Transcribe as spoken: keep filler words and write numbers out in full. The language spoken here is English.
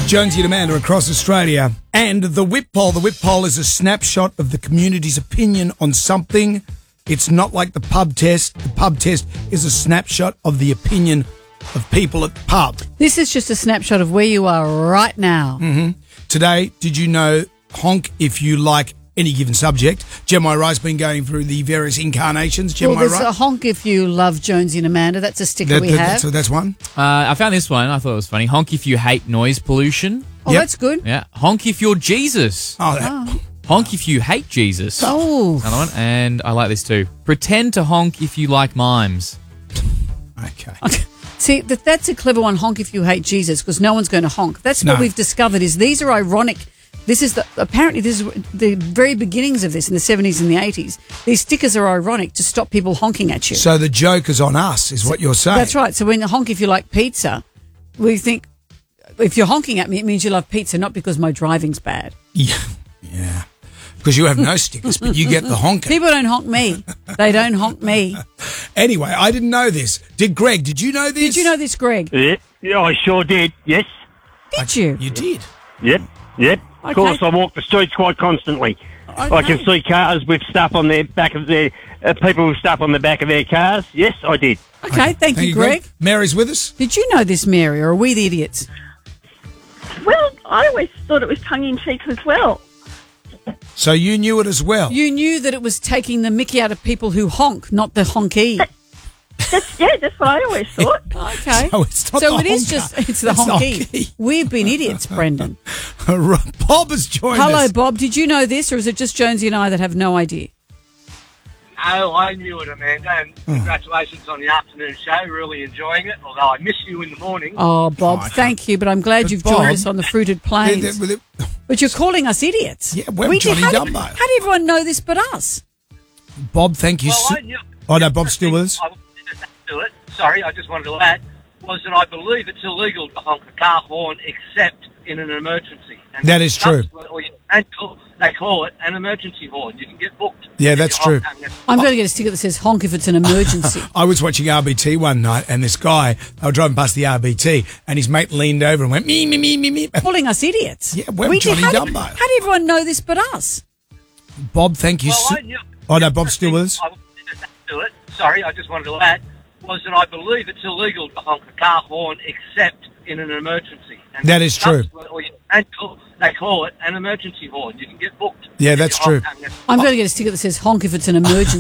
Jonesy and Amanda across Australia. And the Whip Poll. The Whip Poll is a snapshot of the community's opinion on something. It's not like the pub test. The pub test is a snapshot of the opinion of people at the pub. This is just a snapshot of where you are right now. Mm-hmm. Today, did you know honk if you like any given subject? Gemma Wright's been going through the various incarnations. Gemma Well, there's Wright. a honk if you love Jonesy and Amanda. That's a sticker That- we that- have. that's, that's one. Uh, I found this one. I thought it was funny. Honk if you hate noise pollution. Oh, Yep. that's good. Yeah. Honk if you're Jesus. Oh, that, Oh. Honk if you hate Jesus. Oh. Another one. And I like this too. Pretend to honk if you like mimes. okay. See, that, that's a clever one, honk if you hate Jesus, because no one's going to honk. That's what No. we've discovered is these are ironic. This is the, apparently this is the very beginnings of this in the seventies and the eighties. These stickers are ironic to stop people honking at you. So the joke is on us, is what you're saying. That's right. So when you honk if you like pizza, we think if you're honking at me, it means you love pizza, not because my driving's bad. Yeah. Yeah. Because you have no stickers, but you get the honking. People don't honk me. They don't honk me. Anyway, I didn't know this. Did Greg, did you know this? Did you know this, Greg? Yep. Yeah, I sure did. Yes. Did you? You did. Yep. Yep. Okay. Of course, I walk the streets quite constantly. I can see cars with stuff on their back of their uh, people with stuff on the back of their cars. Yes, I did. Okay, thank, you, Greg. Mary's with us. Did you know this, Mary, or are we the idiots? Well, I always thought it was tongue-in-cheek as well. So you knew it as well. You knew that it was taking the mickey out of people who honk, not the honky. That's, yeah, that's what I always thought. Okay. So it's not So the it is honker. just, it's the It's the honky. honky. We've been idiots, Brendan. Bob has joined Hello, us. Bob. Did you know this, or is it just Jonesy and I that have no idea? Oh, I knew it, Amanda, and congratulations on the afternoon show. Really enjoying it, although I miss you in the morning. Oh, Bob, Oh, thank you, but I'm glad But you've Bob- joined us on the fruited plains. They- they- they- But you're calling us idiots. Yeah, we're We did- Johnny how did- Dumbo. How did everyone know this but us? Bob, thank you. Well, so- I knew, oh, no, Bob's still with us. I wanted to do it. Sorry, I just wanted to add, was that I believe it's illegal to honk a car horn except in an emergency. And That is true. subsequently, They call, they call it an emergency horn. You can get booked. Yeah, if that's you true. honk. I'm going to get a sticker that says honk if it's an emergency. I was watching R B T one night, and this guy, they were driving past the R B T, and his mate leaned over and went, me, me, me, me, me. calling us idiots. Yeah, we're We did- Johnny how did- Dumbo. How did everyone know this but us? Bob, thank you. Well, so- I knew, oh, no, Bob's still with us. I wanted to do it. Sorry, I just wanted to add, was that I believe it's illegal to honk a car horn except in an emergency. And That is true. subsequently, They call, they call it an emergency horn. You can get booked. Yeah, if that's you honk. true. I'm going to get a sticker that says honk if it's an emergency.